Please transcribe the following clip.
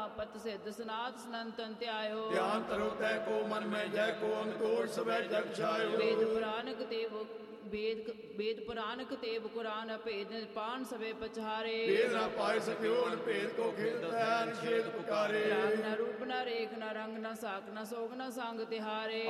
पत सिद्ध सनात सनंतन त्यायो। ध्यान तरो तय को मन में जय को अंकुर सबै जग छायो। वेद पुराणक देव वेद पुराणक देव कुरान भेद पान सवे पछारे। भेद न पाए सकियो भेद को खेलता है निषेध पुकारे। राग न रूप न रेख न रंग न साक न सोग न संग तिहारे।